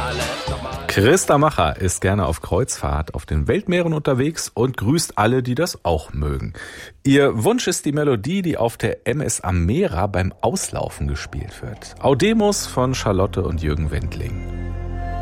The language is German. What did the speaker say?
Christa Macher ist gerne auf Kreuzfahrt auf den Weltmeeren unterwegs und grüßt alle, die das auch mögen. Ihr Wunsch ist die Melodie, die auf der MS Amera beim Auslaufen gespielt wird. Audemus von Charlotte und Jürgen Wendling.